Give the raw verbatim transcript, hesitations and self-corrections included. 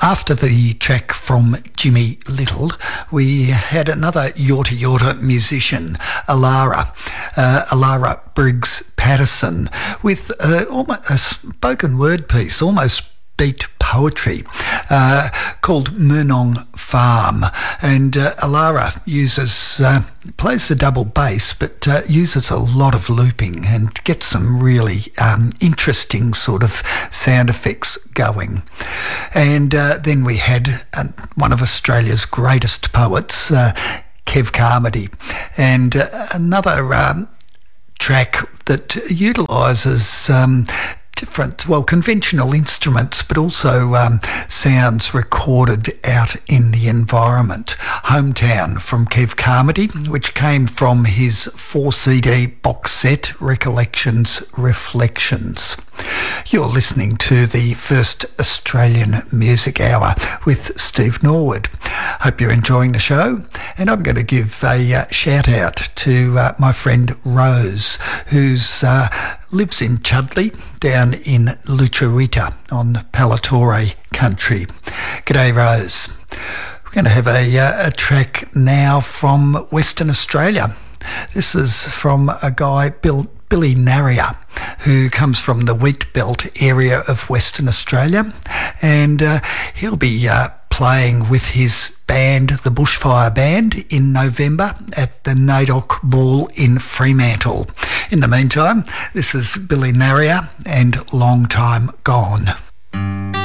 After the track from Jimmy Little, we had another Yorta Yorta musician, Alara, uh, Alara Briggs Patterson, with uh, almost a spoken word piece, almost beat poetry, uh, called Murnong Farm. And uh, Alara uses, uh, plays the double bass, but uh, uses a lot of looping and gets some really um, interesting sort of sound effects going. And uh, then we had uh, one of Australia's greatest poets, uh, Kev Carmody, and uh, another um, track that utilises um, different, well, conventional instruments, but also um, sounds recorded out in the environment. Hometown from Kev Carmody, which came from his four C D box set, Recollections, Reflections. You're listening to the first Australian Music Hour with Steve Norwood. Hope you're enjoying the show, and I'm going to give a uh, shout out to uh, my friend Rose, who's uh, lives in Chudley down in Lucerita on Palatore country. G'day, Rose. We're going to have a, uh, a track now from Western Australia. This is from a guy, Bill Billy Narrier, who comes from the Wheat Belt area of Western Australia, and uh, he'll be uh, playing with his band, the Bushfire Band, in November at the NAIDOC Ball in Fremantle. In the meantime, this is Billy Narrier and Long Time Gone.